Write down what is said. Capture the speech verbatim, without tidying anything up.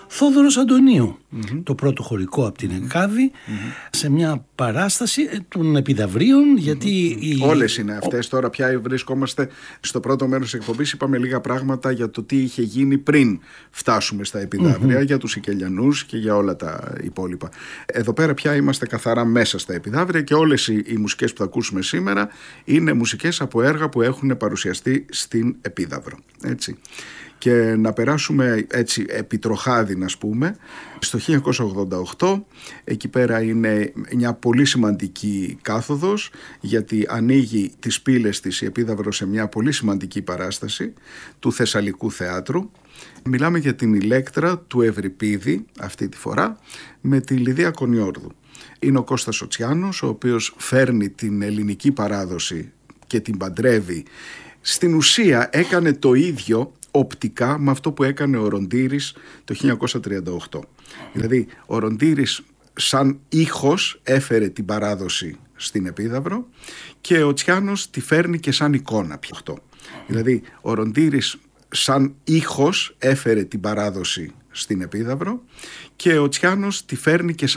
Θόδωρος Αντωνίου, mm-hmm. το πρώτο χωρικό από την ΕΚΑΔΗ, mm-hmm. σε μια παράσταση των επιδαυρίων, γιατί... Mm-hmm. Η... Όλες είναι αυτές. Τώρα πια βρισκόμαστε στο πρώτο μέρος της εκπομπής. Είπαμε λίγα πράγματα για το τι είχε γίνει πριν φτάσουμε στα επιδαύρια, mm-hmm. για τους Σικελιανούς και για όλα τα υπόλοιπα. Εδώ πέρα πια είμαστε καθαρά μέσα στα επιδαύρια και όλες οι, οι μουσικές που θα ακούσουμε σήμερα είναι μουσικές από έργα που έχουν παρουσιαστεί στην Επίδαυρο. Έτσι. Και να περάσουμε έτσι επιτροχάδι, να πούμε, στο χίλια εννιακόσια ογδόντα οκτώ. Εκεί πέρα είναι μια πολύ σημαντική κάθοδος, γιατί ανοίγει τις πύλες της η Επίδαυρο σε μια πολύ σημαντική παράσταση του Θεσσαλικού Θεάτρου. Μιλάμε για την Ηλέκτρα του Ευρυπίδη αυτή τη φορά, με τη Λιδία Κονιόρδου. Είναι ο Κώστας Οτσιάνος, ο οποίος φέρνει την ελληνική παράδοση και την παντρεύει. Στην ουσία έκανε το ίδιο οπτικά με αυτό που έκανε ο Ροντήρης το χίλια εννιακόσια τριάντα οκτώ. Δηλαδή ο Ροντήρης σαν ήχος έφερε την παράδοση στην Επίδαυρο και ο Τσιάνος τη φέρνει και σαν εικόνα πια. Δηλαδή ο Ροντήρης σαν ήχος έφερε την παράδοση στην Επίδαυρο και ο Τσιάνος τη φέρνει και σαν